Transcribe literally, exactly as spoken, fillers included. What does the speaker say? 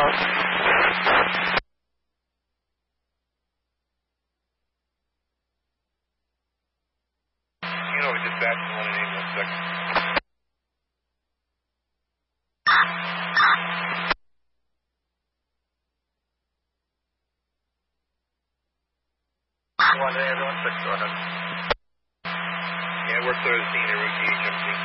You know, we just back to one and eight, one second. One, eight, one, six, go ahead. Yeah, we're clear to the scene, route H M C.